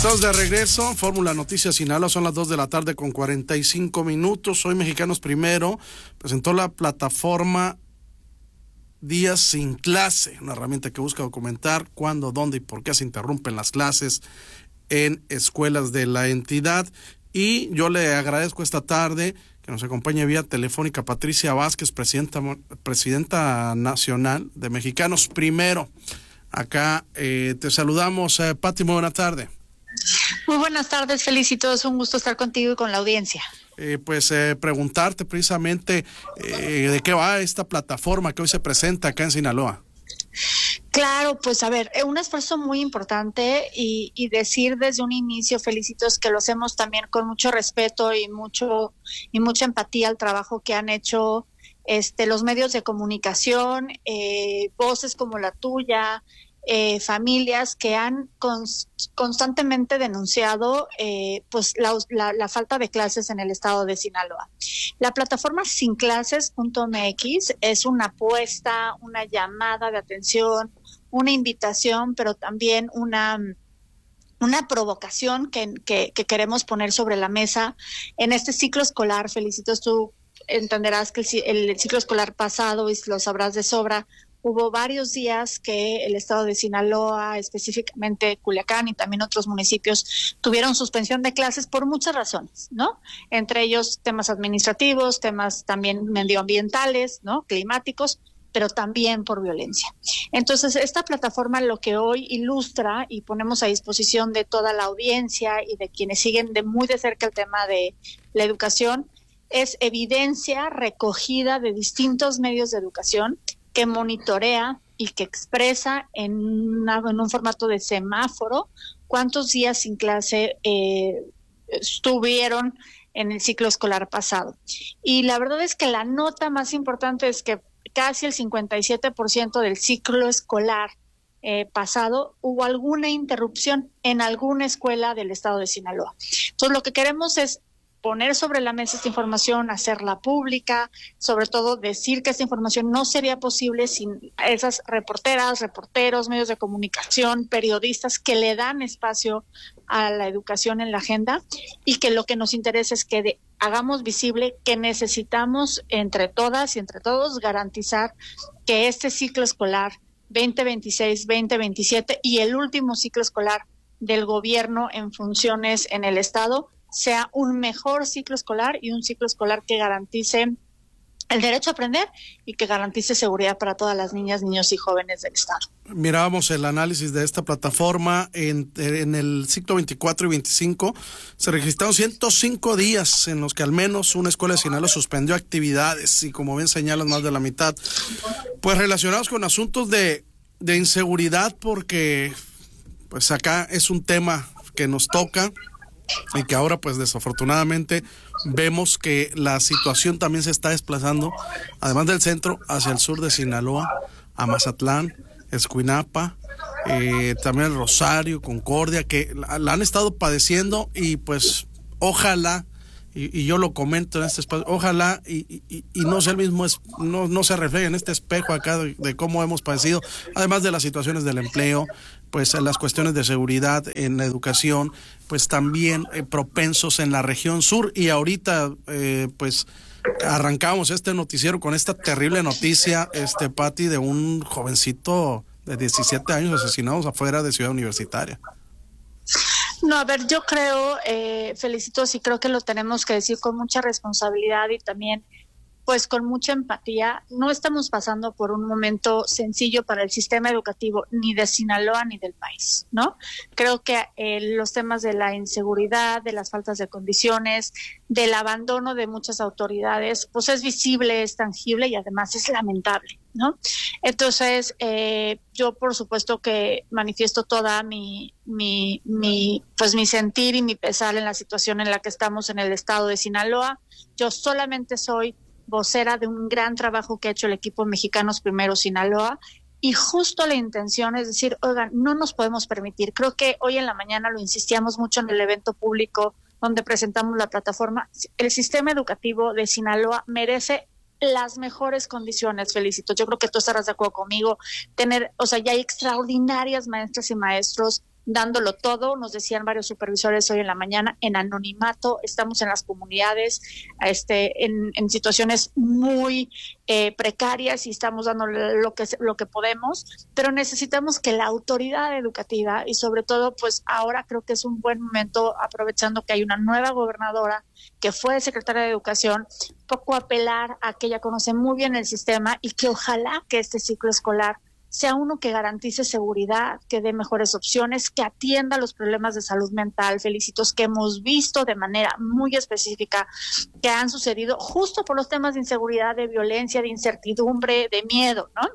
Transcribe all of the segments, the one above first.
Estamos de regreso, Fórmula Noticias Sinaloa, son las 2 de la tarde con 45 minutos. Hoy Mexicanos Primero presentó la plataforma Días sin Clase, una herramienta que busca documentar cuándo, dónde y por qué se interrumpen las clases en escuelas de la entidad. Y yo le agradezco esta tarde que nos acompañe vía telefónica Patricia Vázquez, presidenta nacional de Mexicanos Primero. Acá te saludamos, Pati, muy buena tarde. Muy buenas tardes, Felicito, es un gusto estar contigo y con la audiencia. Preguntarte precisamente de qué va esta plataforma que hoy se presenta acá en Sinaloa. Claro, pues a ver, un esfuerzo muy importante y decir desde un inicio, Felicitos, que lo hacemos también con mucho respeto y mucha empatía al trabajo que han hecho los medios de comunicación, voces como la tuya, familias que han constantemente denunciado pues la falta de clases en el estado de Sinaloa. La plataforma sinclases.mx es una apuesta, una llamada de atención, una invitación, pero también una provocación que queremos poner sobre la mesa en este ciclo escolar. Felicitos, tú entenderás que el ciclo escolar pasado, y lo sabrás de sobra, hubo varios días que el estado de Sinaloa, específicamente Culiacán y también otros municipios, tuvieron suspensión de clases por muchas razones, ¿no? Entre ellos temas administrativos, temas también medioambientales, ¿no? Climáticos, pero también por violencia. Entonces, esta plataforma lo que hoy ilustra y ponemos a disposición de toda la audiencia y de quienes siguen de muy de cerca el tema de la educación es evidencia recogida de distintos medios de educación que monitorea y que expresa en un formato de semáforo cuántos días sin clase estuvieron en el ciclo escolar pasado. Y la verdad es que la nota más importante es que casi el 57% del ciclo escolar pasado hubo alguna interrupción en alguna escuela del estado de Sinaloa. Entonces, lo que queremos es poner sobre la mesa esta información, hacerla pública, sobre todo decir que esta información no sería posible sin esas reporteras, reporteros, medios de comunicación, periodistas que le dan espacio a la educación en la agenda y que lo que nos interesa es que hagamos visible que necesitamos entre todas y entre todos garantizar que este ciclo escolar 2026-2027 y el último ciclo escolar del gobierno en funciones en el estado sea un mejor ciclo escolar y un ciclo escolar que garantice el derecho a aprender y que garantice seguridad para todas las niñas, niños y jóvenes del estado. Mirábamos el análisis de esta plataforma en el ciclo 24 y 25, se registraron 105 días en los que al menos una escuela de Sinaloa suspendió actividades y como bien señalan más de la mitad, pues relacionados con asuntos de inseguridad, porque pues acá es un tema que nos toca y que ahora pues desafortunadamente vemos que la situación también se está desplazando, además del centro, hacia el sur de Sinaloa, a Mazatlán, Escuinapa, también el Rosario, Concordia, que la han estado padeciendo y pues ojalá, y yo lo comento en este espacio, ojalá y no sea el mismo, no se refleje en este espejo acá de cómo hemos padecido, además de las situaciones del empleo, pues las cuestiones de seguridad en la educación, pues también propensos en la región sur. Y ahorita pues arrancamos este noticiero con esta terrible noticia, Pati, de un jovencito de 17 años asesinados afuera de Ciudad Universitaria. No, a ver, yo creo, Felicito, sí creo que lo tenemos que decir con mucha responsabilidad y también pues con mucha empatía. No estamos pasando por un momento sencillo para el sistema educativo ni de Sinaloa ni del país, ¿no? Creo que los temas de la inseguridad, de las faltas de condiciones, del abandono de muchas autoridades, pues es visible, es tangible y además es lamentable, ¿no? Entonces, yo por supuesto que manifiesto toda mi sentir y mi pesar en la situación en la que estamos en el estado de Sinaloa. Yo solamente soy vocera de un gran trabajo que ha hecho el equipo Mexicanos Primero Sinaloa y justo la intención es decir, oigan, no nos podemos permitir, creo que hoy en la mañana lo insistíamos mucho en el evento público donde presentamos la plataforma, el sistema educativo de Sinaloa merece las mejores condiciones, Felicito, yo creo que tú estarás de acuerdo conmigo, ya hay extraordinarias maestras y maestros dándolo todo, nos decían varios supervisores hoy en la mañana, en anonimato, estamos en las comunidades, en situaciones muy precarias y estamos dando lo que podemos, pero necesitamos que la autoridad educativa y sobre todo, pues ahora creo que es un buen momento, aprovechando que hay una nueva gobernadora que fue secretaria de Educación, poco apelar a que ella conoce muy bien el sistema y que ojalá que este ciclo escolar sea uno que garantice seguridad, que dé mejores opciones, que atienda los problemas de salud mental, Felicitos, que hemos visto de manera muy específica que han sucedido justo por los temas de inseguridad, de violencia, de incertidumbre, de miedo, ¿no?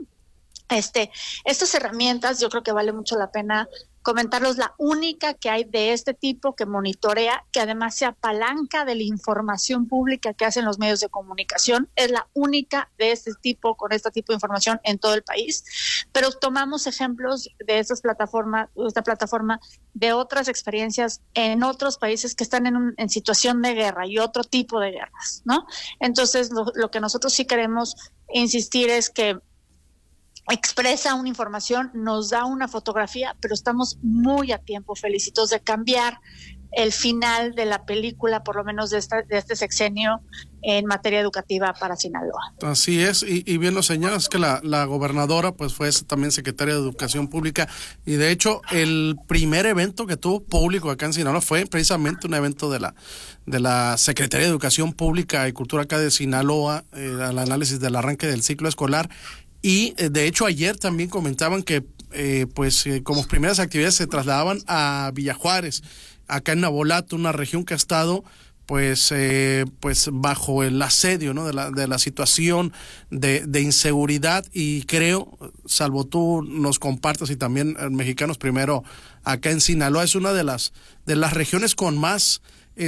Estas herramientas yo creo que vale mucho la pena comentarlos. La única que hay de este tipo que monitorea, que además se apalanca de la información pública que hacen los medios de comunicación, es la única de este tipo, con este tipo de información en todo el país. Pero tomamos ejemplos de esta plataforma de otras experiencias en otros países que están en situación de guerra y otro tipo de guerras, ¿no? Entonces, lo que nosotros sí queremos insistir es que expresa una información, nos da una fotografía, pero estamos muy a tiempo, Felicitos, de cambiar el final de la película, por lo menos de este sexenio, en materia educativa para Sinaloa. Así es, y bien lo señalas, que la gobernadora pues fue también secretaria de Educación Pública, y de hecho el primer evento que tuvo público acá en Sinaloa fue precisamente un evento de la Secretaría de Educación Pública y Cultura acá de Sinaloa, al análisis del arranque del ciclo escolar. Y de hecho ayer también comentaban que como primeras actividades se trasladaban a Villa Juárez, acá en Navolato, una región que ha estado pues bajo el asedio, ¿no?, de la situación de inseguridad, y creo, salvo tú nos compartas y también Mexicanos Primero acá en Sinaloa, es una de las regiones con más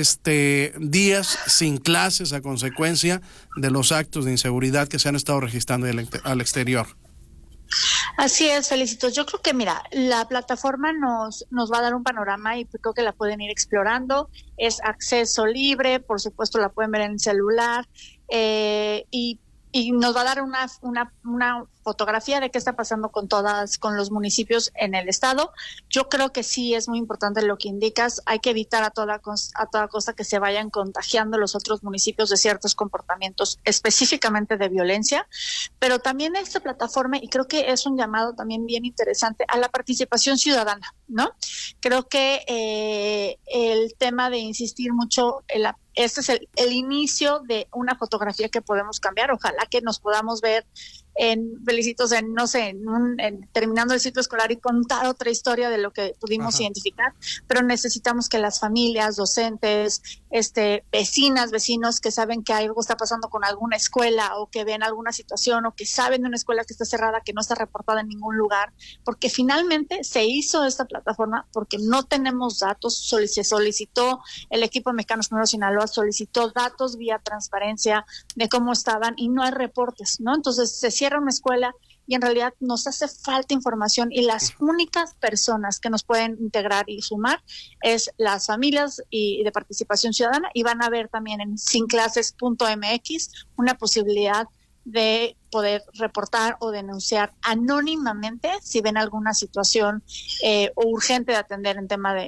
días sin clases a consecuencia de los actos de inseguridad que se han estado registrando al exterior. Así es, Felicitos. Yo creo que, mira, la plataforma nos va a dar un panorama y creo que la pueden ir explorando. Es acceso libre, por supuesto la pueden ver en el celular, y nos va a dar una fotografía de qué está pasando con los municipios en el estado. Yo creo que sí es muy importante lo que indicas. Hay que evitar a toda costa que se vayan contagiando los otros municipios de ciertos comportamientos, específicamente de violencia, pero también esta plataforma, y creo que es un llamado también bien interesante a la participación ciudadana, ¿no? Creo que el tema de insistir mucho este es el inicio de una fotografía que podemos cambiar. Ojalá que nos podamos ver Felicitos, terminando el ciclo escolar y contar otra historia de lo que pudimos identificar, pero necesitamos que las familias, docentes, vecinos que saben que algo está pasando con alguna escuela o que ven alguna situación o que saben de una escuela que está cerrada, que no está reportada en ningún lugar, porque finalmente se hizo esta plataforma porque no tenemos datos. Se solicitó, el equipo de Mexicanos Primero Sinaloa solicitó datos vía transparencia de cómo estaban y no hay reportes, ¿no? Entonces se cierra una escuela y en realidad nos hace falta información, y las únicas personas que nos pueden integrar y sumar es las familias y de participación ciudadana, y van a ver también en sinclases.mx una posibilidad de poder reportar o denunciar anónimamente si ven alguna situación urgente de atender en tema de